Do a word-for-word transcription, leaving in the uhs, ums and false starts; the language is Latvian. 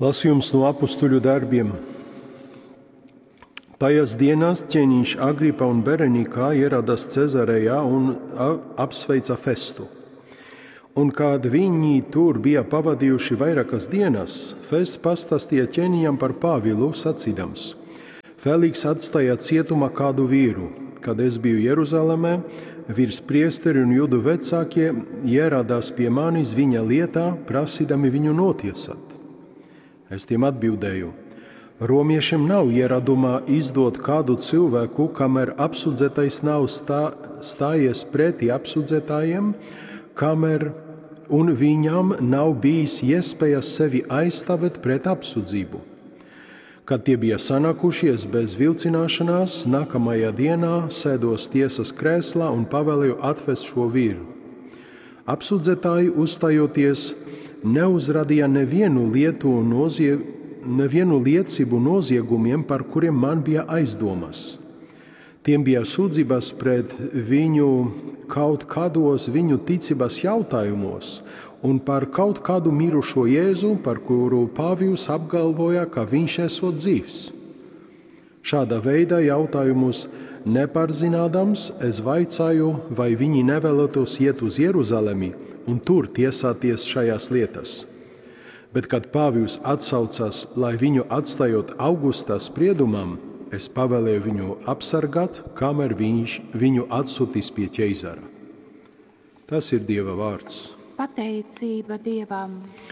Lasījums no apustuļu darbiem. Tajās dienās ķēniņš Agripa un Berenikā ieradās Cezarejā un apsveica Festu. Un kad viņi tur bija pavadījuši vairākas dienas, Fests pastāstīja ķēniņam par Pāvilu, sacīdams: Feliks atstāja cietumā kādu vīru. Kad es biju Jeruzalemē, virspriesteri un judu vecākie ieradās pie manis viņa lietā, prasīdami viņu notiesāt. Es tiem atbildēju: Romiešiem nav ieradumā izdot kādu cilvēku, kamēr apsūdzētais nav stā, stājies pretī apsūdzētājiem, kamēr un viņam nav bijis iespējas sevi aizstāvēt pret apsūdzību. Kad tie bija sanākušies bez vilcināšanās, nākamajā dienā sēdos tiesas krēslā un pavēlēju atvest šo vīru. Apsūdzētāji, uzstājoties, neuzrādīja nevienu lietu un nozie, nevienu liecību noziegumiem, par kuriem man bija aizdomas. Tiem bija sūdzības pret viņu kaut kādos viņu ticības jautājumos un par kaut kādu mirušo Jēzu, par kuru Pāvils apgalvoja, ka viņš esot dzīvs. Šādā veidā jautājumus nepārzinādams, es vaicāju, vai viņi nevēlētos iet uz Jeruzalemi un tur tiesāties šajās lietās. Bet, kad Pāvils atsaucās, lai viņu atstājot Augustā spriedumam, es pavēlēju viņu apsargāt, kamēr viņš viņu atsūtīs pie ķeizara. Tas ir Dieva vārds. Pateicība Dievam!